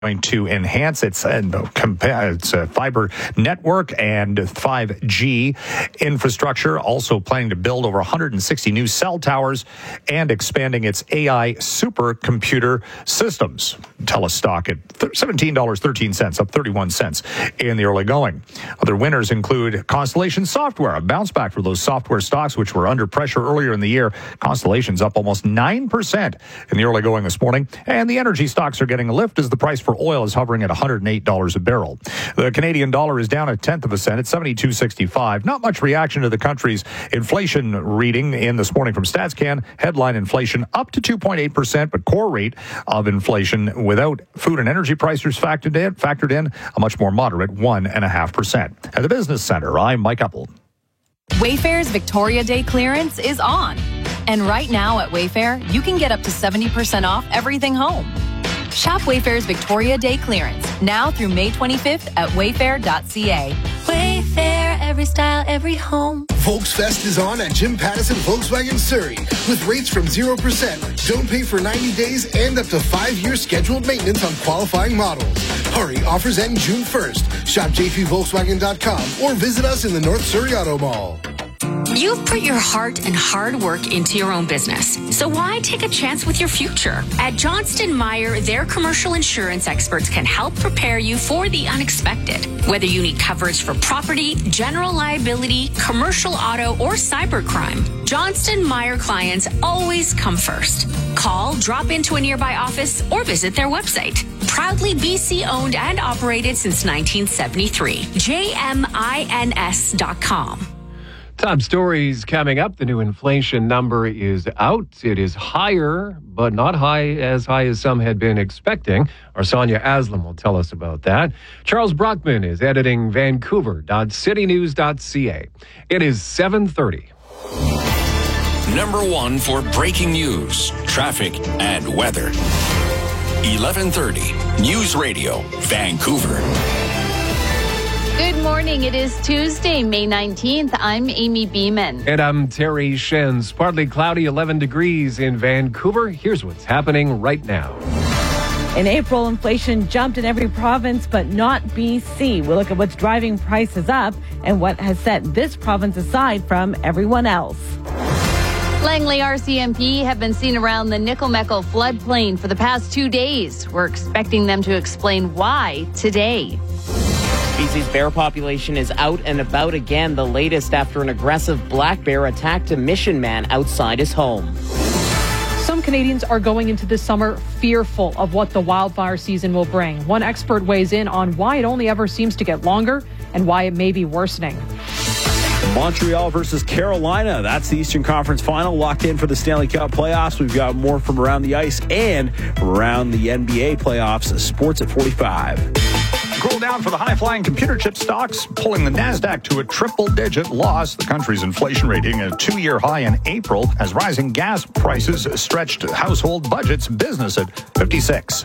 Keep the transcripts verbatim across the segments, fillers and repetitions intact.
going to enhance its, uh, its uh, fiber network and five G infrastructure, also planning to build over one hundred sixty new cell towers and expanding its A I supercomputer systems. TELUS stock at seventeen dollars and thirteen cents, up thirty-one cents in the early going. Other winners include Constellation Software, a bounce back for those software stocks which were under pressure earlier in the year. Constellation's up almost nine percent in the early going this morning, and the energy stocks are getting a lift as the price for oil is hovering at one hundred eight dollars a barrel. The Canadian dollar is down a tenth of a cent at seventy-two sixty-five. Not much reaction to the country's inflation reading in this morning from StatsCan. Headline inflation up to two point eight percent, but core rate of inflation without food and energy prices factored in, factored in a much more moderate one point five percent. At the Business Center, I'm Mike Uppel. Wayfair's Victoria Day clearance is on. And right now at Wayfair, you can get up to seventy percent off everything home. Shop Wayfair's Victoria Day clearance now through May twenty-fifth at wayfair dot c a. Wayfair, every style, every home. Volksfest is on at Jim Pattison Volkswagen Surrey with rates from zero percent. Don't pay for ninety days and up to five years scheduled maintenance on qualifying models. Hurry, offers end June first. Shop j p volkswagen dot com or visit us in the North Surrey Auto Mall. You've put your heart and hard work into your own business, so why take a chance with your future? At Johnston Meyer, their commercial insurance experts can help prepare you for the unexpected. Whether you need coverage for property, general liability, commercial auto, or cybercrime, Johnston Meyer clients always come first. Call, drop into a nearby office, or visit their website. Proudly B C owned and operated since nineteen seventy-three. J M I N S dot com. Top stories coming up. The new inflation number is out. It is higher, but not high as high as some had been expecting. Our Sonia Aslam will tell us about that. Charles Brockman is editing Vancouver dot city news dot c a. It is seven thirty. Number one for breaking news, traffic, and weather. eleven thirty News Radio, Vancouver. Good morning. It is Tuesday, May nineteenth. I'm Amy Beeman. And I'm Terry Shens. Partly cloudy, eleven degrees in Vancouver. Here's what's happening right now. In April, inflation jumped in every province, but not B C. We'll look at what's driving prices up and what has set this province aside from everyone else. Langley R C M P have been seen around the Nickel-Meckle floodplain for the past two days. We're expecting them to explain why today. B C's bear population is out and about again, the latest after an aggressive black bear attacked a mission man outside his home. Some Canadians are going into this summer fearful of what the wildfire season will bring. One expert weighs in on why it only ever seems to get longer and why it may be worsening. Montreal versus Carolina. That's the Eastern Conference Final, locked in for the Stanley Cup playoffs. We've got more from around the ice and around the N B A playoffs. Sports at forty-five. Cool down for the high-flying computer chip stocks, pulling the NASDAQ to a triple-digit loss. The country's inflation rate hitting a two-year high in April as rising gas prices stretched household budgets. Business at fifty-six.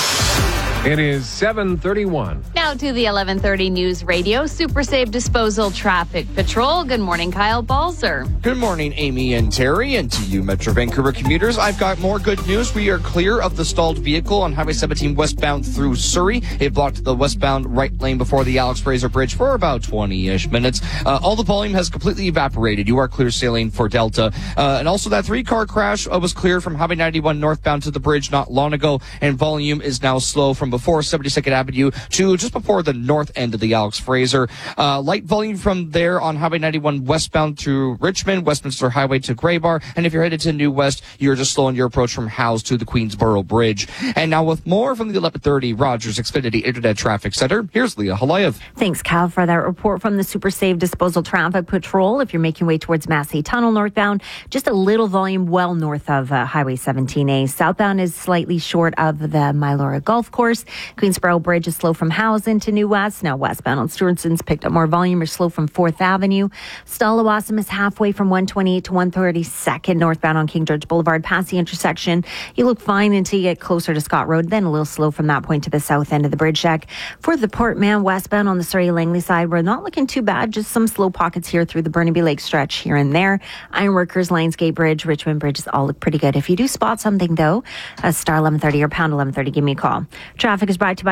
It is seven thirty-one. Now to the eleven thirty News Radio Super Safe Disposal Traffic Patrol. Good morning, Kyle Balzer. Good morning, Amy and Terry. And to you, Metro Vancouver commuters, I've got more good news. We are clear of the stalled vehicle on Highway seventeen westbound through Surrey. It blocked the westbound right lane before the Alex Fraser Bridge for about twenty-ish minutes. Uh, all the volume has completely evaporated. You are clear sailing for Delta. Uh, and also that three-car crash uh, was cleared from Highway ninety-one northbound to the bridge not long ago. And volume is now slow from before seventy-second Avenue to just before the north end of the Alex Fraser. Uh, light volume from there on Highway ninety-one westbound to Richmond, Westminster Highway to Graybar. And if you're headed to New West, you're just slowing your approach from Howes to the Queensboro Bridge. And now with more from the eleven thirty Rogers Xfinity Internet Traffic Center, here's Leah Halayev. Thanks, Cal, for that report from the Super Safe Disposal Traffic Patrol. If you're making way towards Massey Tunnel northbound, just a little volume well north of uh, Highway seventeen A. Southbound is slightly short of the Mylora Golf Course. Queensboro Bridge is slow from Howes into New West. Now westbound on Stewartson's picked up more volume or slow from fourth Avenue. Stallawasam is halfway from one twenty-eight to one thirty-second northbound on King George Boulevard past the intersection. You look fine until you get closer to Scott Road, then a little slow from that point to the south end of the bridge deck. For the Port Mann westbound on the Surrey-Langley side, we're not looking too bad. Just some slow pockets here through the Burnaby Lake stretch here and there. Ironworkers, Lionsgate Bridge, Richmond Bridges all look pretty good. If you do spot something though, a star eleven thirty or pound eleven thirty, give me a call. Traffic Traffic is brought to you by